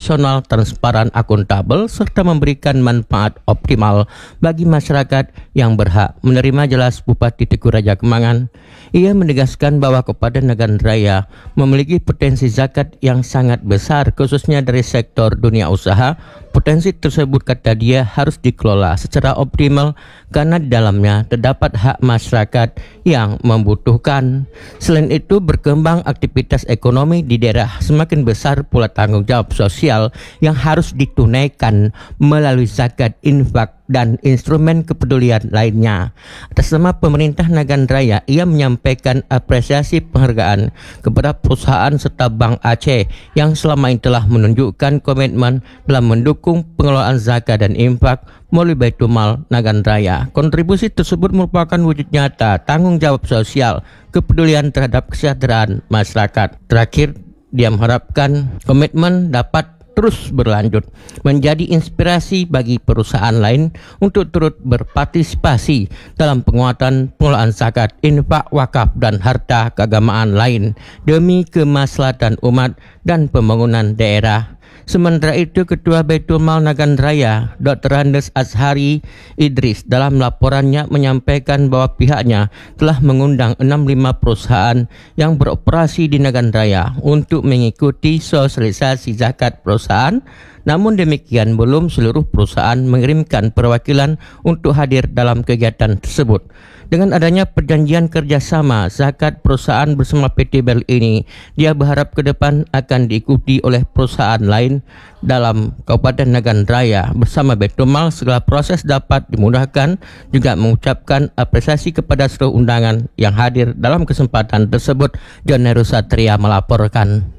profesional, transparan, akuntabel, serta memberikan manfaat optimal bagi masyarakat yang berhak menerima, jelas Bupati Teguh Raja Kemangan. Ia menegaskan bahwa Kabupaten Nagan Raya memiliki potensi zakat yang sangat besar, khususnya dari sektor dunia usaha. Potensi tersebut, kata dia, harus dikelola secara optimal karena di dalamnya terdapat hak masyarakat yang membutuhkan. Selain itu, berkembang aktivitas ekonomi di daerah, semakin besar pula tanggung jawab sosial yang harus ditunaikan melalui zakat, infak, dan instrumen kepedulian lainnya. Atas nama pemerintah Nagan Raya, ia menyampaikan apresiasi penghargaan kepada perusahaan serta Bank Aceh yang selama ini telah menunjukkan komitmen dalam mendukung pengelolaan zakat dan infak melalui Baitul Mal Nagan Raya. Kontribusi tersebut merupakan wujud nyata tanggung jawab sosial, kepedulian terhadap kesejahteraan masyarakat. Terakhir, dia mengharapkan komitmen dapat terus berlanjut, menjadi inspirasi bagi perusahaan lain untuk turut berpartisipasi dalam penguatan pengelolaan zakat, infak, wakaf, dan harta keagamaan lain demi kemaslahatan umat dan pembangunan daerah. Sementara itu, Ketua Baitul Mal Nagan Raya, Dr. Andes Azhari Idris, dalam laporannya menyampaikan bahwa pihaknya telah mengundang 65 perusahaan yang beroperasi di Nagan Raya untuk mengikuti sosialisasi zakat perusahaan. Namun demikian, belum seluruh perusahaan mengirimkan perwakilan untuk hadir dalam kegiatan tersebut. Dengan adanya perjanjian kerjasama zakat perusahaan bersama PT BEL ini, dia berharap ke depan akan diikuti oleh perusahaan lain dalam Kabupaten Nagan Raya. Bersama Baitul Mal, segala proses dapat dimudahkan. Juga mengucapkan apresiasi kepada seluruh undangan yang hadir dalam kesempatan tersebut. John Heru Satria melaporkan.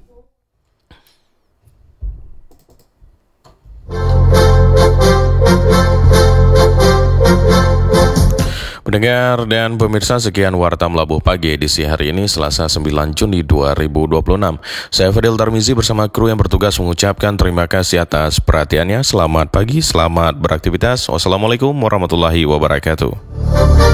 Pendengar dan pemirsa, sekian Warta Melabuh Pagi edisi hari ini Selasa 9 Juni 2026. Saya Fadil Tarmizi bersama kru yang bertugas mengucapkan terima kasih atas perhatiannya. Selamat pagi, selamat beraktivitas. Wassalamualaikum warahmatullahi wabarakatuh.